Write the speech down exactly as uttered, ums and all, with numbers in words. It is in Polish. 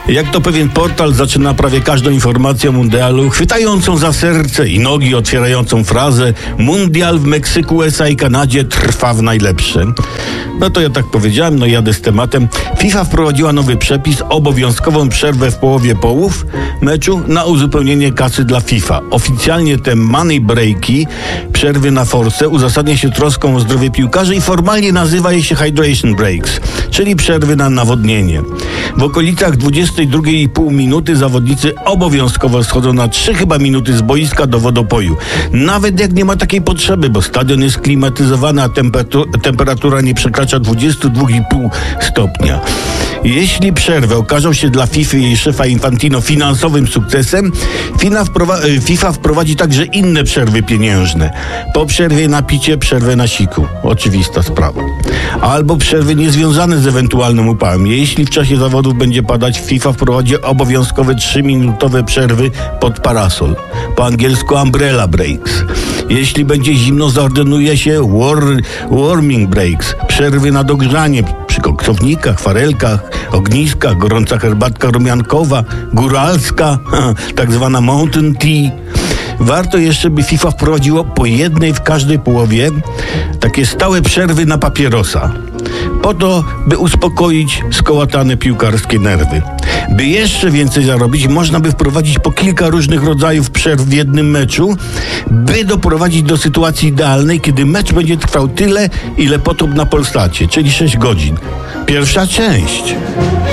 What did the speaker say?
Jak to pewien portal zaczyna prawie każdą informację o mundialu, chwytającą za serce i nogi, otwierającą frazę: mundial w Meksyku, U S A i Kanadzie trwa w najlepsze. No to ja tak powiedziałem, no jadę z tematem. FIFA wprowadziła nowy przepis, obowiązkową przerwę w połowie połów meczu na uzupełnienie kasy dla FIFA. Oficjalnie te money breaki, przerwy na force, uzasadnia się troską o zdrowie piłkarzy i formalnie nazywa je się hydration breaks, czyli przerwy na nawodnienie. W okolicach dwudziestej drugiej i pół minuty zawodnicy obowiązkowo schodzą na trzy chyba minuty z boiska do wodopoju. Nawet jak nie ma takiej potrzeby, bo stadion jest klimatyzowany, a temperatura, temperatura nie przekracza dwudziestu dwóch i pół stopnia. Jeśli przerwy okażą się dla FIFA i jej szefa Infantino finansowym sukcesem, FIFA wprowadzi także inne przerwy pieniężne. Po przerwie na picie, przerwę na siku. Oczywista sprawa. Albo przerwy niezwiązane z ewentualnym upałem. Jeśli w czasie zawodów będzie padać, FIFA wprowadzi obowiązkowe trzyminutowe przerwy pod parasol. Po angielsku umbrella breaks. Jeśli będzie zimno, zaordynuje się war, warming breaks. Przerwy na dogrzanie przy koksownikach, farelkach, ogniskach, gorąca herbatka rumiankowa, góralska, tak zwana mountain tea. Warto jeszcze, by FIFA wprowadziło po jednej w każdej połowie takie stałe przerwy na papierosa. Po to, by uspokoić skołatane piłkarskie nerwy. By jeszcze więcej zarobić, można by wprowadzić po kilka różnych rodzajów przerw w jednym meczu, by doprowadzić do sytuacji idealnej, kiedy mecz będzie trwał tyle, ile potop na Polsacie, czyli sześć godzin. Pierwsza część.